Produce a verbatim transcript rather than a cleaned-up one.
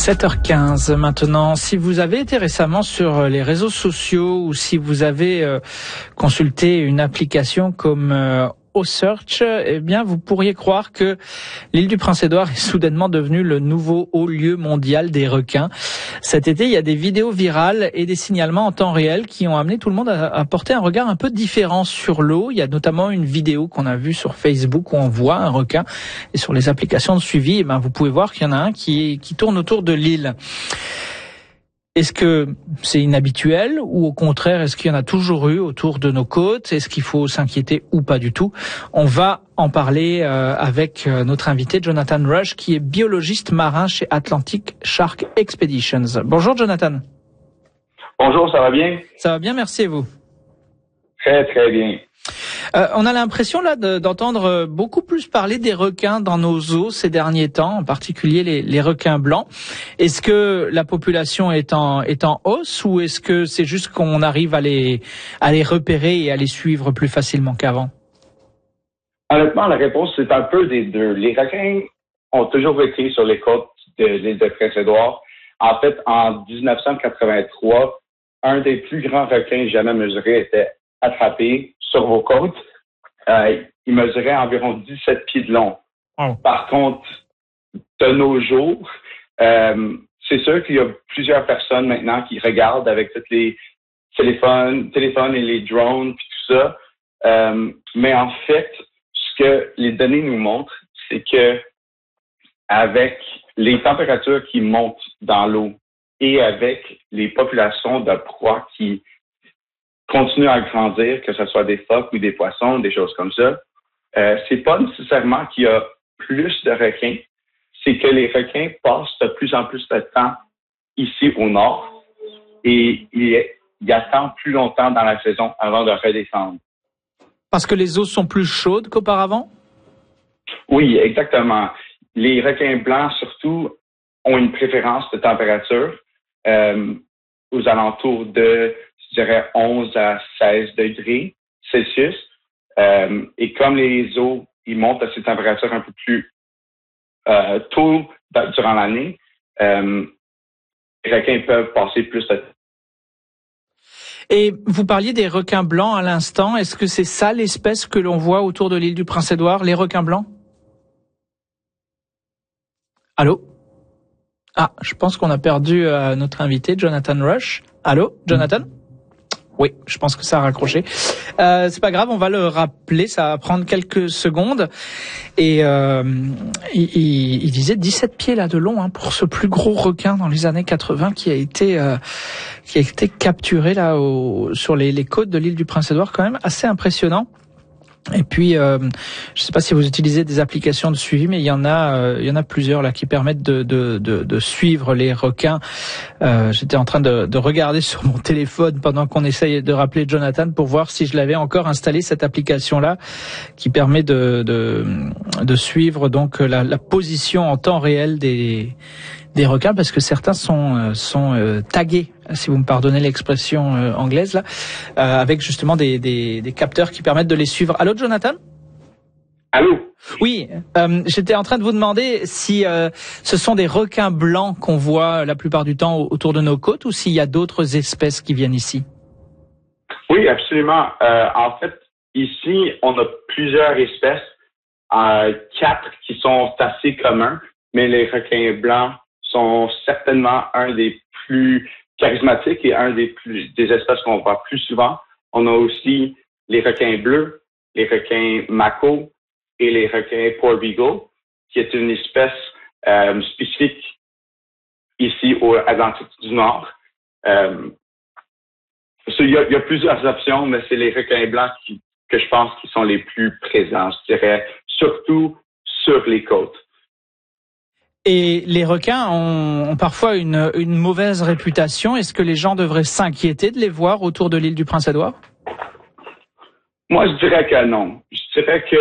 sept heures quinze maintenant. Si vous avez été récemment sur les réseaux sociaux ou si vous avez euh, consulté une application comme euh, OSearch, eh bien, vous pourriez croire que l'île du Prince-Édouard est soudainement devenue le nouveau haut lieu mondial des requins. Cet été, il y a des vidéos virales et des signalements en temps réel qui ont amené tout le monde à, à porter un regard un peu différent sur l'eau. Il y a notamment une vidéo qu'on a vue sur Facebook où on voit un requin. Et sur les applications de suivi, eh ben, vous pouvez voir qu'il y en a un qui, qui tourne autour de l'île. Est-ce que c'est inhabituel ou au contraire, est-ce qu'il y en a toujours eu autour de nos côtes? Est-ce qu'il faut s'inquiéter ou pas du tout? On va en parler euh, avec euh, notre invité Jonathan Rush, qui est biologiste marin chez Atlantic Shark Expeditions. Bonjour Jonathan. Bonjour, ça va bien? Ça va bien, merci et vous? Très, très bien. Euh, on a l'impression là de, d'entendre beaucoup plus parler des requins dans nos eaux ces derniers temps, en particulier les, les requins blancs. Est-ce que la population est en, est en hausse ou est-ce que c'est juste qu'on arrive à les, à les repérer et à les suivre plus facilement qu'avant? Honnêtement, la réponse, c'est un peu des deux. Les requins ont toujours été sur les côtes de l'île de Prince-Édouard. En fait, en dix-neuf cent quatre-vingt-trois, un des plus grands requins jamais mesurés était attrapé sur vos côtes. Euh, il mesurait environ dix-sept pieds de long. Oh. Par contre, de nos jours, euh, c'est sûr qu'il y a plusieurs personnes maintenant qui regardent avec tous les téléphones, téléphones et les drones et tout ça. Euh, mais en fait, ce que les données nous montrent, c'est que avec les températures qui montent dans l'eau et avec les populations de proies qui continuent à grandir, que ce soit des phoques ou des poissons, des choses comme ça, euh, c'est pas nécessairement qu'il y a plus de requins, c'est que les requins passent de plus en plus de temps ici au nord et ils, ils attendent plus longtemps dans la saison avant de redescendre. Parce que les eaux sont plus chaudes qu'auparavant? Oui, exactement. Les requins blancs, surtout, ont une préférence de température euh, aux alentours de, je dirais, onze à seize degrés Celsius. Euh, et comme les eaux, ils montent à ces températures un peu plus euh, tôt durant l'année, euh, les requins peuvent passer plus de temps. Et vous parliez des requins blancs à l'instant. Est-ce que c'est ça l'espèce que l'on voit autour de l'île du Prince-Édouard, les requins blancs? Allô? Ah, je pense qu'on a perdu euh, notre invité, Jonathan Rush. Allô, Jonathan? Oui, je pense que ça a raccroché. Euh, c'est pas grave, on va le rappeler, ça va prendre quelques secondes. Et euh, il, il, il disait dix-sept pieds là de long hein, pour ce plus gros requin dans les années quatre-vingts qui a été euh, qui a été capturé là au, sur les, les côtes de l'île du Prince-Édouard, quand même assez impressionnant. Et puis, euh, je ne sais pas si vous utilisez des applications de suivi, mais il y en a, euh, il y en a plusieurs là qui permettent de, de, de, de suivre les requins. Euh, j'étais en train de, de regarder sur mon téléphone pendant qu'on essayait de rappeler Jonathan pour voir si je l'avais encore installé cette application-là, qui permet de, de, de suivre donc la, la position en temps réel des des requins, parce que certains sont sont euh, tagués, si vous me pardonnez l'expression euh, anglaise là, euh, avec justement des, des des capteurs qui permettent de les suivre. Allô, Jonathan? Allô? Oui, euh, j'étais en train de vous demander si euh, ce sont des requins blancs qu'on voit la plupart du temps autour de nos côtes ou s'il y a d'autres espèces qui viennent ici. Oui, absolument. Euh, en fait, ici, on a plusieurs espèces, euh, quatre qui sont assez communs, mais les requins blancs sont certainement un des plus charismatiques et un des plus des espèces qu'on voit plus souvent. On a aussi les requins bleus, les requins mako et les requins porbeagle, qui est une espèce euh, spécifique ici au Atlantique du Nord. Euh, il, y a, il y a plusieurs options, mais c'est les requins blancs qui, que je pense qui sont les plus présents, je dirais, surtout sur les côtes. Et les requins ont, ont parfois une, une mauvaise réputation. Est-ce que les gens devraient s'inquiéter de les voir autour de l'île du Prince-Édouard? Moi, je dirais que non. Je dirais que